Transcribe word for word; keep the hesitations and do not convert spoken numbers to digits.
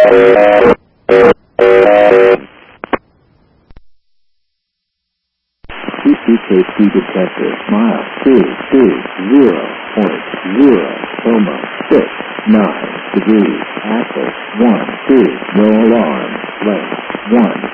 C C K P detector, mile two two zero point zero, Coma six nine degrees, Apple one two, no alarm, length one